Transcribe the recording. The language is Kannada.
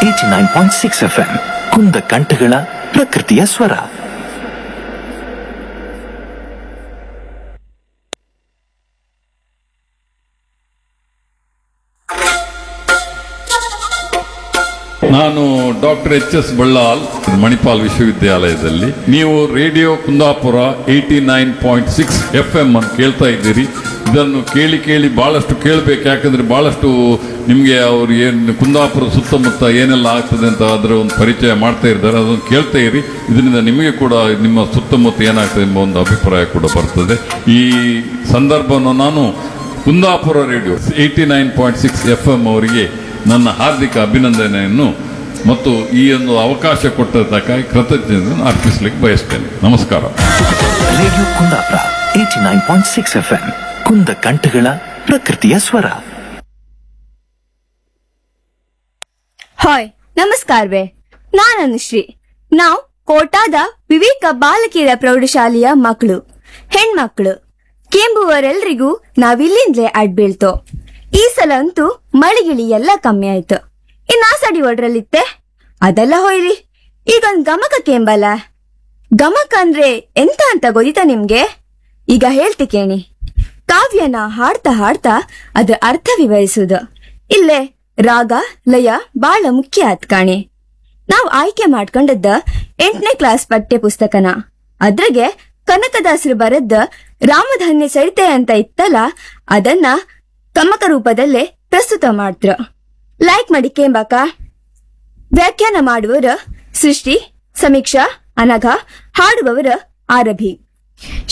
89.6 FM ಕುಂದ ಕಂಠಗಳ ಪ್ರಕೃತಿಯ ಸ್ವರ. ನಾನು ಡಾಕ್ಟರ್ ಎಚ್.ಎಸ್. ಬಳ್ಳಾಲ್, ಮಣಿಪಾಲ್ ವಿಶ್ವವಿದ್ಯಾಲಯದಲ್ಲಿ. ನೀವು ರೇಡಿಯೋ ಕುಂದಾಪುರ 89.6 FM ಅನ್ನು ಕೇಳ್ತಾ ಇದ್ದೀರಿ. ಇದನ್ನು ಕೇಳಿ ಕೇಳಿ ಬಹಳಷ್ಟು ಕೇಳಬೇಕು, ಯಾಕಂದ್ರೆ ಬಹಳಷ್ಟು ನಿಮಗೆ ಅವರು ಏನು ಕುಂದಾಪುರ ಸುತ್ತಮುತ್ತ ಏನೆಲ್ಲ ಆಗ್ತದೆ ಅಂತ ಅದರ ಒಂದು ಪರಿಚಯ ಮಾಡ್ತಾ ಇದ್ದಾರೆ. ಅದನ್ನು ಕೇಳ್ತಾ ಇರಿ. ಇದರಿಂದ ನಿಮಗೆ ಕೂಡ ನಿಮ್ಮ ಸುತ್ತಮುತ್ತ ಏನಾಗ್ತದೆ ಎಂಬ ಒಂದು ಅಭಿಪ್ರಾಯ ಕೂಡ ಬರ್ತದೆ. ಈ ಸಂದರ್ಭವನ್ನು ನಾನು ಕುಂದಾಪುರ ರೇಡಿಯೋ 89.6 FM ಅವರಿಗೆ ನನ್ನ ಹಾರ್ದಿಕ ಅಭಿನಂದನೆಯನ್ನು ಮತ್ತು ಈ ಒಂದು ಅವಕಾಶ ಕೊಟ್ಟದ್ದಕ್ಕಾಗಿ ಕೃತಜ್ಞತೆಯನ್ನು ಅರ್ಪಿಸಲಿಕ್ಕೆ ಬಯಸ್ತೇನೆ. ನಮಸ್ಕಾರ. ರೇಡಿಯೋ ಕುಂದಾಪುರ 89.6 FM ಕುಂದ ಕಂಠಗಳ ಪ್ರಕೃತಿಯ ಸ್ವರ. ಹಾಯ್, ನಮಸ್ಕಾರವೇ. ನಾನು ಅನುಶ್ರೀ. ನಾವು ಕೋಟಾದ ವಿವೇಕ ಬಾಲಕಿಯರ ಪ್ರೌಢಶಾಲೆಯ ಮಕ್ಕಳು, ಹೆಣ್ಮಕ್ಳು. ಕೆಂಬುವರೆಲ್ರಿಗೂ ನಾವಿಲ್ಲಿಂದಲೇ ಅಡ್ಬೀಳ್ತೋ. ಈ ಸಲ ಅಂತೂ ಮಳಿಗಿಳಿ ಎಲ್ಲ ಕಮ್ಮಿ ಆಯ್ತು. ಇನ್ನ ಸಡಿ ಒಡ್ರಲ್ಲಿತ್ತೆ ಅದೆಲ್ಲ ಹೋಯ್ರಿ. ಈಗೊಂದ್ ಗಮಕ ಕೇಂಬಲ್ಲ. ಗಮಕ ಅಂದ್ರೆ ಎಂತ ಅಂತ ಗೊತ್ತಿತಾ ನಿಮ್ಗೆ? ಈಗ ಹೇಳ್ತಿ ಕೇಳಿ. ಕಾವ್ಯನ ಹಾಡ್ತಾ ಹಾಡ್ತಾ ಅದ್ರ ಅರ್ಥ ವಿವರಿಸುದು. ಇಲ್ಲೇ ರಾಗ ಲಯ ಬಾಳ ಮುಖ್ಯ ಆತ್ ಕಾಣಿ. ನಾವ್ ಆಯ್ಕೆ ಮಾಡ್ಕೊಂಡದ್ದ 8ನೇ ಕ್ಲಾಸ್ ಪಠ್ಯ ಪುಸ್ತಕನ. ಅದ್ರಾಗೆ ಕನಕದಾಸರು ಬರದ್ದ ರಾಮಧನ್ಯ ಸರಿತೆ ಅಂತ ಇತ್ತಲ್ಲ, ಅದನ್ನ ಗಮಕ ರೂಪದಲ್ಲೇ ಪ್ರಸ್ತುತ ಮಾಡ್ತ್ರ. ಲೈಕ್ ಮಾಡಿ ಕೇಂಬಾಕ. ವ್ಯಾಖ್ಯಾನ ಮಾಡುವವರ ಸೃಷ್ಟಿ, ಸಮೀಕ್ಷಾ, ಅನಘ. ಹಾಡುವವರ ಆರಭಿ.